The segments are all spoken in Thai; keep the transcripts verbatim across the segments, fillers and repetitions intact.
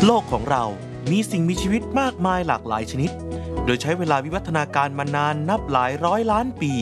โลกของเรามีสิ่งมีชีวิตมากมายหลากหลายชนิดโดยใช้เวลาวิวัฒนาการมานานนับหลายร้อยล้านปี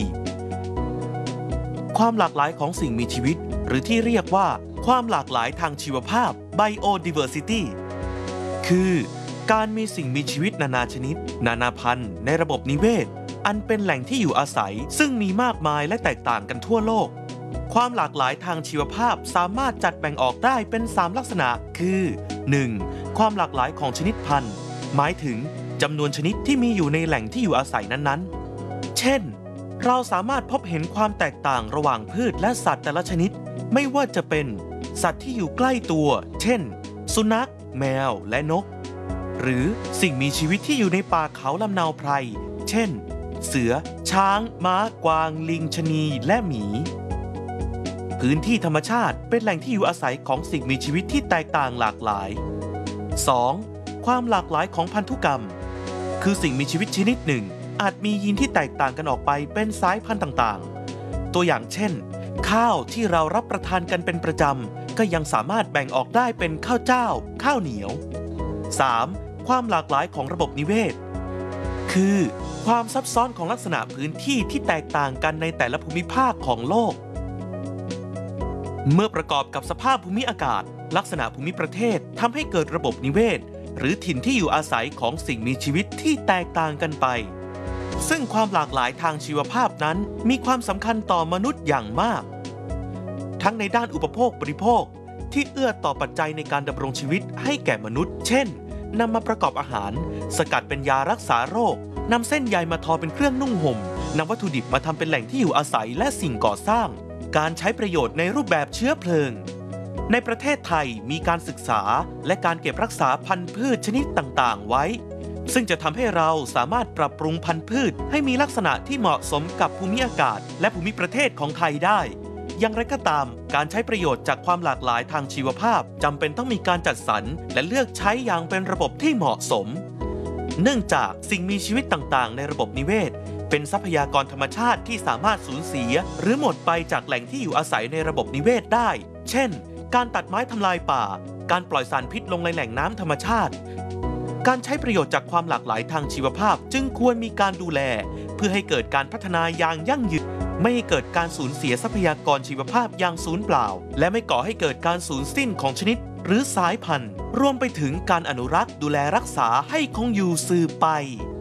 ความหลากหลายของสิ่งมีชีวิตหรือที่เรียกว่าความหลากหลายทางชีวภาพ Biodiversity คือการมีสิ่งมีชีวิตนานาชนิดนานาพันธุ์ในระบบนิเวศอันเป็นแหล่งที่อยู่อาศัยซึ่งมีมากมายและแตกต่างกันทั่วโลกความหลากหลายทางชีวภาพสามารถจัดแบ่งออกได้เป็นสามลักษณะคือ หนึ่ง. ความหลากหลายของชนิดพันธุ์หมายถึงจำนวนชนิดที่มีอยู่ในแหล่งที่อยู่อาศัยนั้นๆเช่นเราสามารถพบเห็นความแตกต่างระหว่างพืชและสัตว์แต่ละชนิดไม่ว่าจะเป็นสัตว์ที่อยู่ใกล้ตัวเช่นสุนัขแมวและนกหรือสิ่งมีชีวิตที่อยู่ในป่าเขาลำเนาไพรเช่นเสือช้างม้ากวางลิงชะนีและหมีพื้นที่ธรรมชาติเป็นแหล่งที่อยู่อาศัยของสิ่งมีชีวิตที่แตกต่างหลากหลาย สอง. ความหลากหลายของพันธุกรรมคือสิ่งมีชีวิตชนิดหนึ่งอาจมียีนที่แตกต่างกันออกไปเป็นสายพันธุ์ต่างๆตัวอย่างเช่นข้าวที่เรารับประทานกันเป็นประจำก็ยังสามารถแบ่งออกได้เป็นข้าวเจ้าข้าวเหนียว สาม. ความหลากหลายของระบบนิเวศคือความซับซ้อนของลักษณะพื้นที่ที่แตกต่างกันในแต่ละภูมิภาคของโลกเมื่อประกอบกับสภาพภูมิอากาศลักษณะภูมิประเทศทำให้เกิดระบบนิเวศหรือถิ่นที่อยู่อาศัยของสิ่งมีชีวิตที่แตกต่างกันไปซึ่งความหลากหลายทางชีวภาพนั้นมีความสำคัญต่อมนุษย์อย่างมากทั้งในด้านอุปโภคบริโภคที่เอื้อต่อปัจจัยในการดำรงชีวิตให้แก่มนุษย์เช่นนำมาประกอบอาหารสกัดเป็นยารักษาโรคนำเส้นใยมาทอเป็นเครื่องนุ่งห่มนำวัตถุดิบมาทำเป็นแหล่งที่อยู่อาศัยและสิ่งก่อสร้างการใช้ประโยชน์ในรูปแบบเชื้อเพลิงในประเทศไทยมีการศึกษาและการเก็บรักษาพันธุ์พืชชนิดต่างๆไว้ซึ่งจะทำให้เราสามารถปรับปรุงพันธุ์พืชให้มีลักษณะที่เหมาะสมกับภูมิอากาศและภูมิประเทศของไทยได้อย่างไรก็ตามการใช้ประโยชน์จากความหลากหลายทางชีวภาพจำเป็นต้องมีการจัดสรรและเลือกใช้อย่างเป็นระบบที่เหมาะสมเนื่องจากสิ่งมีชีวิตต่างๆในระบบนิเวศเป็นทรัพยากรธรรมชาติที่สามารถสูญเสียหรือหมดไปจากแหล่งที่อยู่อาศัยในระบบนิเวศได้เช่นการตัดไม้ทำลายป่าการปล่อยสารพิษลงในแหล่งน้ำธรรมชาติการใช้ประโยชน์จากความหลากหลายทางชีวภาพจึงควรมีการดูแลเพื่อให้เกิดการพัฒนาอย่างยั่งยืนไม่ให้เกิดการสูญเสียทรัพยากรชีวภาพอย่างสูญเปล่าและไม่ก่อให้เกิดการสูญสิ้นของชนิดหรือสายพันธุ์รวมไปถึงการอนุรักษ์ดูแลรักษาให้คงอยู่สืบไป